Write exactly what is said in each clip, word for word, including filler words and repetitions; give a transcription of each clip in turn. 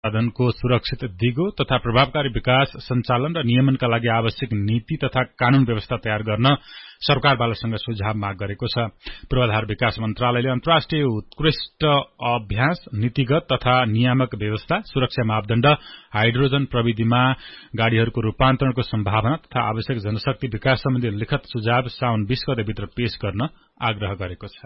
साधनको सुरक्षित दिगो तथा प्रभावकारी विकास सञ्चालन र नियमनका लागि आवश्यक नीति तथा कानून व्यवस्था तयार गर्न सरकारवालासँग सुझाव माग गरेको छ। पूर्वाधार विकास मन्त्रालयले अन्तर्राष्ट्रिय उत्कृष्ट अभ्यास, नीतिगत तथा नियामक व्यवस्था, सुरक्षा मापदण्ड, हाइड्रोजन प्रविधिमा गाड़ीहरूको रूपान्तरणको सम्भावना तथा आवश्यक जनशक्ति विकास सम्बन्धी लिखित सुझाव साउन बीस गतेभित्र पेश गर्न आग्रह गरेको छ।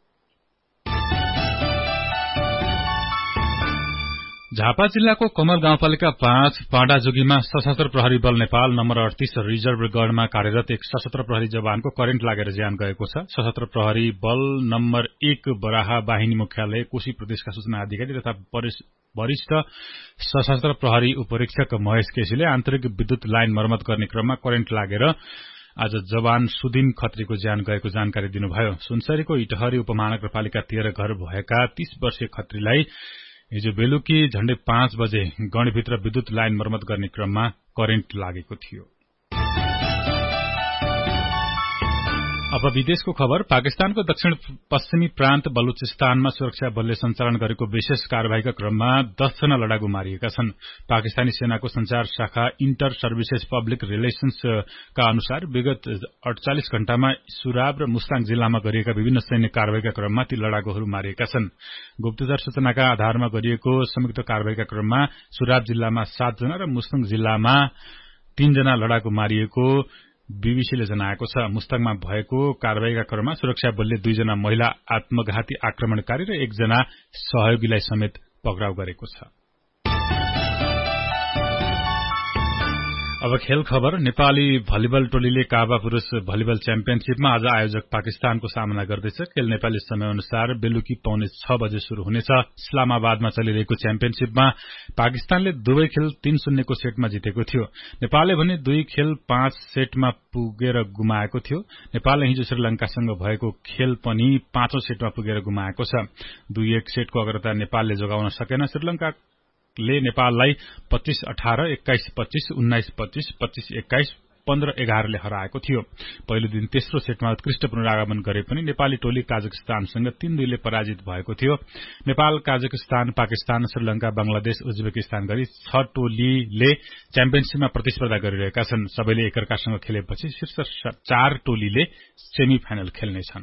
झापा जिल्लाको कमल गाउँपालिका पाँच पाडाजुगीमा सशस्त्र प्रहरी बल नेपाल नम्बर अडतीस रिजर्भ गढमा कार्यरत एक सशस्त्र प्रहरी जवानको करेन्ट लागेर ज्यान गएको छ। सशस्त्र प्रहरी बल नम्बर एक बराहा बाहिनी मुख्यालय कोशी प्रदेशका सूचना अधिकारी तथा वरिष्ठ सशस्त्र प्रहरी उपरीक्षक महेश केसीले आन्तरिक विद्युत लाइन मर्मत गर्ने क्रममा करेन्ट लागेर आज जवान सुदिन खत्रीको ज्यान गएको जानकारी दिनुभयो। सुनसरीको इटहरी उपमहानगरपालिका तेह्र घर भएका तीस वर्षीय खत्रीलाई हिजो बेलुकी झण्डै पाँच बजे गणभित्र विद्युत लाइन मर्मत गर्ने क्रममा करेन्ट लागेको थियो। अब विदेशको खबर। पाकिस्तानको दक्षिण पश्चिमी प्रान्त बलुचिस्तानमा सुरक्षा बलले सञ्चालन गरेको विशेष कार्यवाहीका क्रममा दसजना लडाकु मारिएका छन्। पाकिस्तानी सेनाको संचार शाखा इन्टर सर्भिसेस पब्लिक रिलेशन्सका अनुसार विगत अडचालिस घण्टामा सुराब र मुस्ताङ जिल्लामा गरिएका विभिन्न सैन्य कार्यवाहीका क्रममा ती लडाकुहरू मारिएका छन्। गुप्तचर सूचनाका आधारमा गरिएको संयुक्त कार्यवाहीका क्रममा सुराब जिल्लामा सातजना र मुस्ताङ जिल्लामा तीनजना लडाकु मारिएको बीबीसीले जनाएको छ। मुस्ताङमा भएको कार्यवाहीका क्रममा सुरक्षा बलले दुईजना महिला आत्मघाती आक्रमणकारी र एकजना सहयोगीलाई समेत पक्राउ गरेको छ। अब खेल खबर। नेपाली भलिबल टोलीले काबा पुरूष भलिबल च्याम्पियनशीपमा आज आयोजक पाकिस्तानको सामना गर्दैछ। खेल नेपाली समयअनुसार बेलुकी पौने छ बजे शुरू हुनेछ। इस्लामाबादमा चलिरहेको च्याम्पियनशीपमा पाकिस्तानले दुवै खेल तीन शून्यको सेटमा जितेको थियो। नेपालले भने दुई खेल पाँच सेटमा पुगेर गुमाएको थियो। नेपालले हिजो श्रीलंकासँग भएको खेल पनि पाँचौं सेटमा पुगेर गुमाएको छ। दुई एक सेटको अग्रता नेपालले जोगाउन सकेन। श्रीलंका ले नेपाललाई पच्चीस अठारह, एक्काइस पच्चीस, उन्नाइस पच्चीस, पच्चीस एक्काइस, पन्ध्र एघारले हराएको थियो। पहिलो दिन तेस्रो सेटमा उत्कृष्ट पुनरागमन गरे पनि नेपाली टोली काजाकिस्तानसँग तीन दुईले पराजित भएको थियो। नेपाल, काजाकिस्तान, पाकिस्तान, श्रीलंका, बंगलादेश, उज्बेकिस्तान गरी छ टोलीले च्याम्पियनशीपमा प्रतिस्पर्धा गरिरहेका छन्। सबैले एकअर्कासँग खेलेपछि शीर्ष चार टोलीले सेमी फाइनल खेल्नेछन्।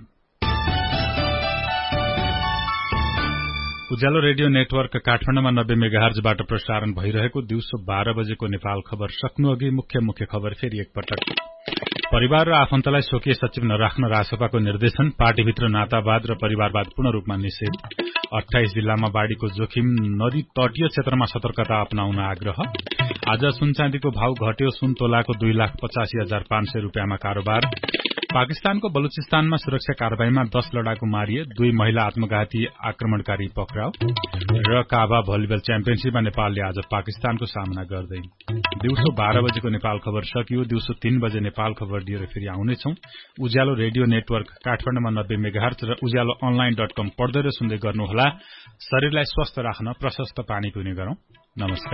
उज्यालो रेडियो नेटवर्क काठमाडौँमा नब्बे मेगाहर्जबाट प्रसारण भइरहेको दिउँसो बाह्र बजेको नेपाल खबर सक्नु अघि मुख्य मुख्य खबर फेरि एकपटक। परिवार र आफन्तलाई स्वकीय सचिव नराख्न रासपाको निर्देशन। पार्टीभित्र नातावाद र परिवारवाद पूर्ण रूपमा निषेध। अठाइस जिल्लामा बाढ़ीको जोखिम। नदी तटीय क्षेत्रमा सतर्कता अपनाउन आग्रह। आज सुनचाँदीको भाव घट्यो। सुन तोलाको दुई लाख पचासी हजार पाँच सय रूपियाँमा कारोबार। पाकिस्तानको बलुचिस्तानमा सुरक्षा कार्यवाहीमा दश लडाकु मारिए। दुई महिला आत्मघाती आक्रमणकारी पक्राउ। र काबा भलिबल च्याम्पियनशीपमा नेपालले आज पाकिस्तानको सामना गर्दै। दिउँसो बाह्र बजेको नेपाल खबर सकियो। दिउँसो तीन बजे नेपाल खबर लिएर फेरि आउनेछौं। उज्यालो रेडियो नेटवर्क काठमाडौँमा नब्बे मेगाहर्ज र उज्यालो अनलाइन डट कम पढ्दै र सुन्दै गर्नुहोला। शरीरलाई स्वस्थ राख्न प्रशस्त पानी पिउने गरौं। नमस्कार।